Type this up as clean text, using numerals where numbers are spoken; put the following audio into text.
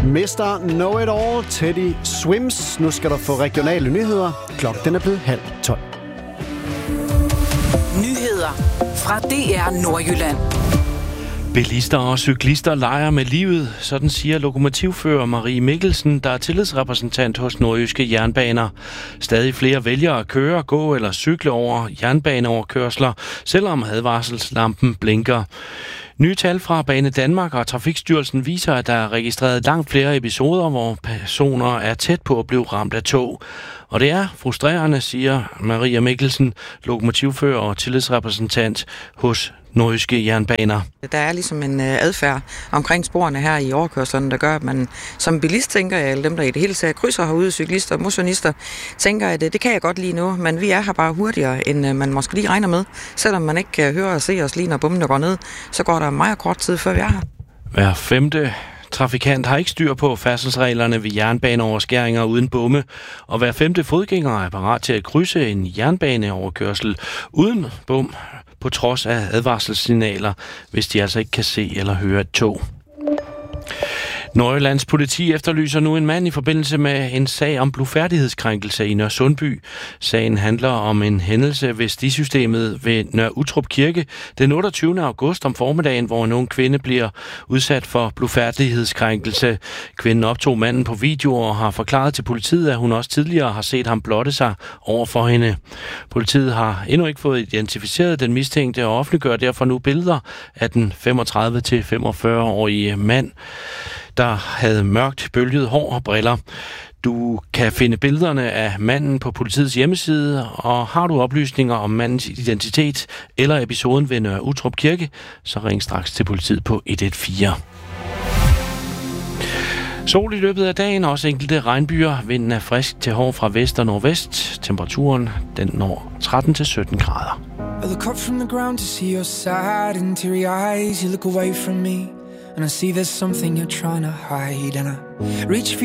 Mr. Know-it-all, Teddy Swims. Nu skal du få regionale nyheder. Klokken er blevet 11:30. Nyheder fra DR Nordjylland. Bilister og cyklister leger med livet, sådan siger lokomotivfører Marie Mikkelsen, der er tillidsrepræsentant hos Nordjyske Jernbaner. Stadig flere vælger at køre, gå eller cykle over jernbaneoverkørsler, selvom advarselslampen blinker. Nye tal fra Bane Danmark og Trafikstyrelsen viser, at der er registreret langt flere episoder, hvor personer er tæt på at blive ramt af tog. Og det er frustrerende, siger Maria Mikkelsen, lokomotivfører og tillidsrepræsentant hos Nordjyske Jernbaner. Der er ligesom en adfærd omkring sporene her i overkørslerne, der gør, at man som bilist tænker, eller dem, der i det hele taget krydser herude, cyklister og motionister, tænker, at det kan jeg godt lige nu, men vi er her bare hurtigere, end man måske lige regner med. Selvom man ikke kan høre og se os lige, når bommene går ned, så går der meget kort tid, før vi er her. Hver femte trafikant har ikke styr på færdselsreglerne ved jernbaneoverskæringer uden bomme, og hver femte fodgænger er parat til at krydse en jernbaneoverkørsel uden bom, på trods af advarselssignaler, hvis de altså ikke kan se eller høre et tog. Nordjyllands politi efterlyser nu en mand i forbindelse med en sag om blufærdighedskrænkelse i Nørresundby. Sagen handler om en hændelse ved stisystemet ved Nørre Uttrup Kirke den 28. august om formiddagen, hvor en ung kvinde bliver udsat for blufærdighedskrænkelse. Kvinden optog manden på video og har forklaret til politiet, at hun også tidligere har set ham blotte sig over for hende. Politiet har endnu ikke fået identificeret den mistænkte og offentliggør derfor nu billeder af den 35-45-årige mand, der havde mørkt bølget hår og briller. Du kan finde billederne af manden på politiets hjemmeside, og har du oplysninger om mandens identitet eller episoden ved Nørre Uttrup Kirke, så ring straks til politiet på 114. Sol i løbet af dagen, også enkelte regnbyer. Vinden er frisk til hård fra vest og nordvest. Temperaturen den når 13-17 grader. I look up from the ground to see your sad and teary eyes. You look away from me and I see there's something you're trying to hide, and I reach for